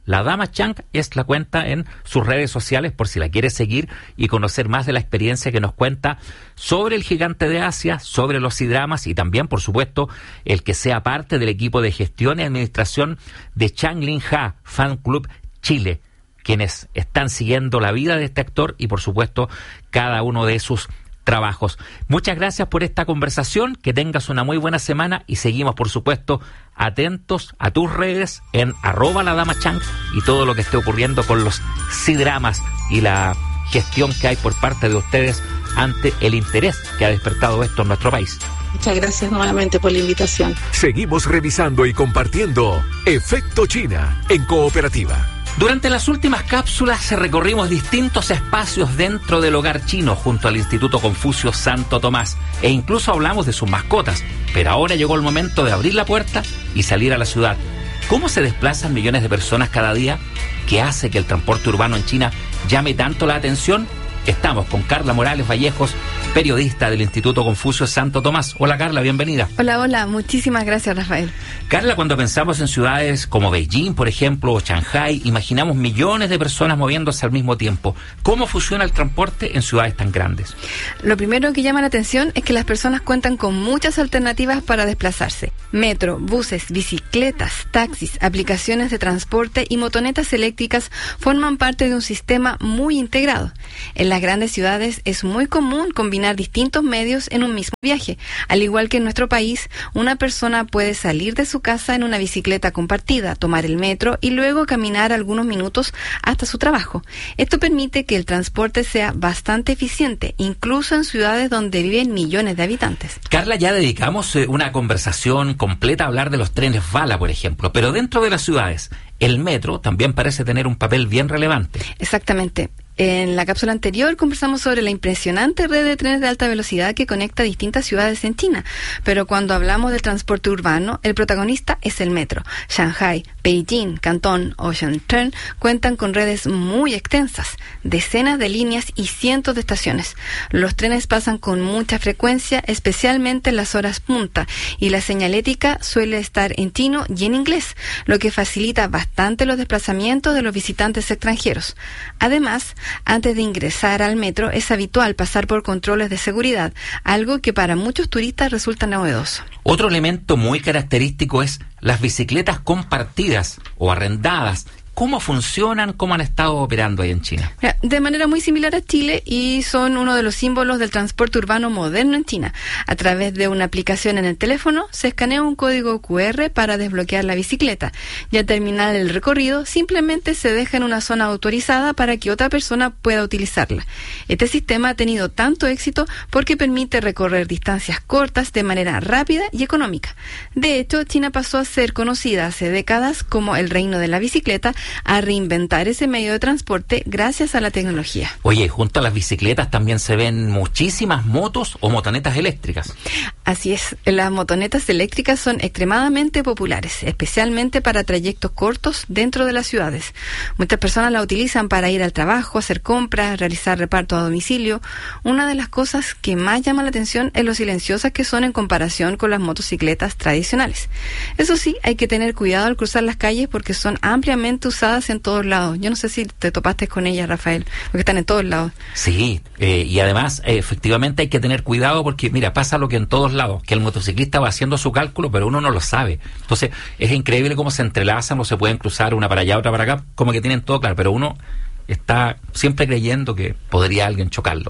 La Dama Chang es la cuenta en sus redes sociales por si la quiere seguir y conocer más de la experiencia que nos cuenta sobre el gigante de Asia, sobre los C-Dramas y también, por supuesto, el que sea parte del equipo de gestión y administración de Chang Lin-ha Fan Club Chile, quienes están siguiendo la vida de este actor y, por supuesto, cada uno de sus trabajos. Muchas gracias por esta conversación, que tengas una muy buena semana y seguimos, por supuesto, atentos a tus redes en arroba la dama chang y todo lo que esté ocurriendo con los C-Dramas y la gestión que hay por parte de ustedes ante el interés que ha despertado esto en nuestro país. Muchas gracias nuevamente por la invitación. Seguimos revisando y compartiendo Efecto China en Cooperativa. Durante las últimas cápsulas recorrimos distintos espacios dentro del hogar chino junto al Instituto Confucio Santo Tomás e incluso hablamos de sus mascotas, pero ahora llegó el momento de abrir la puerta y salir a la ciudad. ¿Cómo se desplazan millones de personas cada día? ¿Qué hace que el transporte urbano en China llame tanto la atención? Estamos con Carla Morales Vallejos, periodista del Instituto Confucio Santo Tomás. Hola Carla, bienvenida. Hola, hola, muchísimas gracias Rafael. Carla, cuando pensamos en ciudades como Beijing, por ejemplo, o Shanghái, imaginamos millones de personas moviéndose al mismo tiempo. ¿Cómo funciona el transporte en ciudades tan grandes? Lo primero que llama la atención es que las personas cuentan con muchas alternativas para desplazarse. Metro, buses, bicicletas, taxis, aplicaciones de transporte y motonetas eléctricas forman parte de un sistema muy integrado. En la las grandes ciudades es muy común combinar distintos medios en un mismo viaje. Al igual que en nuestro país, una persona puede salir de su casa en una bicicleta compartida, tomar el metro y luego caminar algunos minutos hasta su trabajo. Esto permite que el transporte sea bastante eficiente, incluso en ciudades donde viven millones de habitantes. Carla, ya dedicamos eh, una conversación completa a hablar de los trenes bala, por ejemplo, pero dentro de las ciudades, el metro también parece tener un papel bien relevante. Exactamente. En la cápsula anterior conversamos sobre la impresionante red de trenes de alta velocidad que conecta distintas ciudades en China, pero cuando hablamos del transporte urbano, el protagonista es el metro. Shanghái, Beijing, Cantón o Shenzhen cuentan con redes muy extensas, decenas de líneas y cientos de estaciones. Los trenes pasan con mucha frecuencia, especialmente en las horas punta, y la señalética suele estar en chino y en inglés, lo que facilita bastante los desplazamientos de los visitantes extranjeros. Además, antes de ingresar al metro es habitual pasar por controles de seguridad, algo que para muchos turistas resulta novedoso. Otro elemento muy característico es las bicicletas compartidas o arrendadas. ¿Cómo funcionan? ¿Cómo han estado operando ahí en China? De manera muy similar a Chile y son uno de los símbolos del transporte urbano moderno en China. A través de una aplicación en el teléfono se escanea un código cu erre para desbloquear la bicicleta y al terminar el recorrido simplemente se deja en una zona autorizada para que otra persona pueda utilizarla. Este sistema ha tenido tanto éxito porque permite recorrer distancias cortas de manera rápida y económica. De hecho, China pasó a ser conocida hace décadas como el reino de la bicicleta, a reinventar ese medio de transporte gracias a la tecnología. Oye, junto a las bicicletas también se ven muchísimas motos o motonetas eléctricas. Así es, las motonetas eléctricas son extremadamente populares, especialmente para trayectos cortos dentro de las ciudades. Muchas personas la utilizan para ir al trabajo, hacer compras, realizar reparto a domicilio. Una de las cosas que más llama la atención es lo silenciosas que son en comparación con las motocicletas tradicionales. Eso sí, hay que tener cuidado al cruzar las calles porque son ampliamente usadas en todos lados. Yo no sé si te topaste con ellas, Rafael, porque están en todos lados. Sí, eh, y además eh, efectivamente hay que tener cuidado porque mira, pasa lo que en todos lados, que el motociclista va haciendo su cálculo pero uno no lo sabe. Entonces es increíble cómo se entrelazan o se pueden cruzar una para allá, otra para acá, como que tienen todo claro, pero uno está siempre creyendo que podría alguien chocarlo.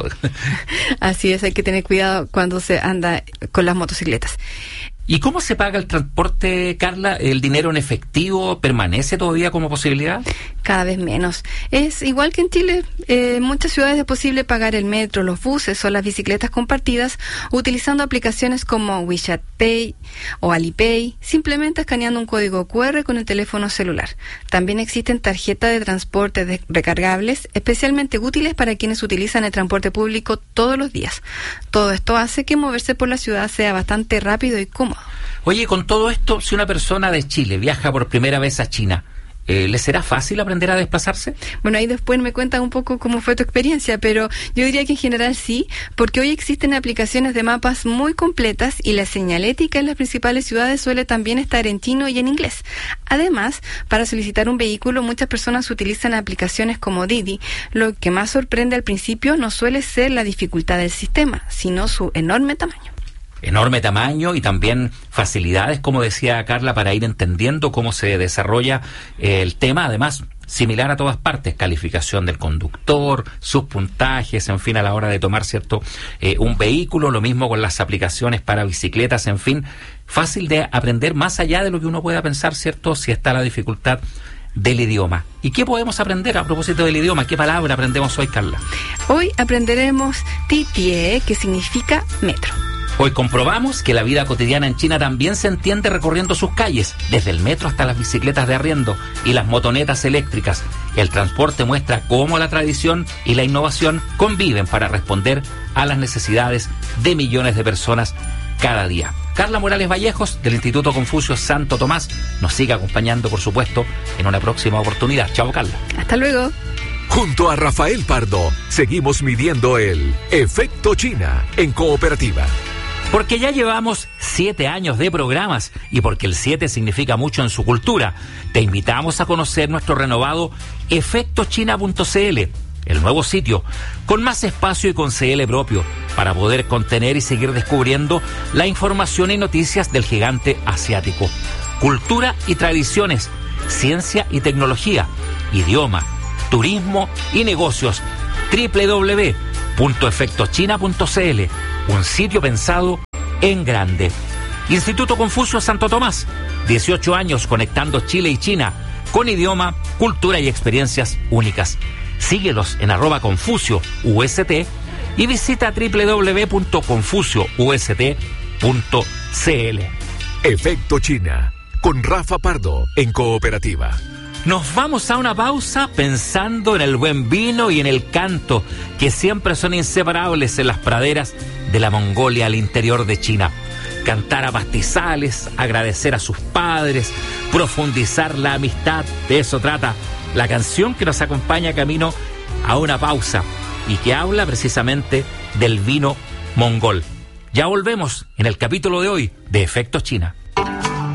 Así es, hay que tener cuidado cuando se anda con las motocicletas. ¿Y cómo se paga el transporte, Carla? ¿El dinero en efectivo permanece todavía como posibilidad? Cada vez menos. Es igual que en Chile. Eh, en muchas ciudades es posible pagar el metro, los buses o las bicicletas compartidas utilizando aplicaciones como WeChat Pay o Alipay, simplemente escaneando un código cu erre con el teléfono celular. También existen tarjetas de transporte de recargables, especialmente útiles para quienes utilizan el transporte público todos los días. Todo esto hace que moverse por la ciudad sea bastante rápido y cómodo. Oye, con todo esto, si una persona de Chile viaja por primera vez a China, Eh, ¿Les será fácil aprender a desplazarse? Bueno, ahí después me cuentan un poco cómo fue tu experiencia, pero yo diría que en general sí, porque hoy existen aplicaciones de mapas muy completas y la señalética en las principales ciudades suele también estar en chino y en inglés. Además, para solicitar un vehículo, muchas personas utilizan aplicaciones como Didi. Lo que más sorprende al principio no suele ser la dificultad del sistema, sino su enorme tamaño. Enorme tamaño y también facilidades, como decía Carla, para ir entendiendo cómo se desarrolla eh, el tema. Además, similar a todas partes, calificación del conductor, sus puntajes, en fin, a la hora de tomar cierto eh, un vehículo, lo mismo con las aplicaciones para bicicletas, en fin, fácil de aprender más allá de lo que uno pueda pensar, ¿cierto? Si está la dificultad del idioma. ¿Y qué podemos aprender a propósito del idioma? ¿Qué palabra aprendemos hoy, Carla? Hoy aprenderemos titie, que significa metro. Hoy comprobamos que la vida cotidiana en China también se entiende recorriendo sus calles, desde el metro hasta las bicicletas de arriendo y las motonetas eléctricas. El transporte muestra cómo la tradición y la innovación conviven para responder a las necesidades de millones de personas cada día. Carla Morales Vallejos, del Instituto Confucio Santo Tomás, nos sigue acompañando, por supuesto, en una próxima oportunidad. Chao, Carla. Hasta luego. Junto a Rafael Pardo, seguimos midiendo el efecto China en Cooperativa. Porque ya llevamos siete años de programas y porque el siete significa mucho en su cultura, te invitamos a conocer nuestro renovado efecto china punto c l, el nuevo sitio, con más espacio y con C L propio, para poder contener y seguir descubriendo la información y noticias del gigante asiático. Cultura y tradiciones, ciencia y tecnología, idioma, turismo y negocios. doble u doble u doble u punto efecto china punto c l, un sitio pensado en grande. Instituto Confucio Santo Tomás, dieciocho años conectando Chile y China, con idioma, cultura y experiencias únicas. Síguelos en arroba Confucio U S T y visita doble u doble u doble u punto confucio u s t punto c l. Efecto China, con Rafa Pardo, en Cooperativa. Nos vamos a una pausa pensando en el buen vino y en el canto, que siempre son inseparables en las praderas de la Mongolia al interior de China. Cantar a pastizales, agradecer a sus padres, profundizar la amistad, de eso trata la canción que nos acompaña camino a una pausa y que habla precisamente del vino mongol. Ya volvemos en el capítulo de hoy de Efecto China.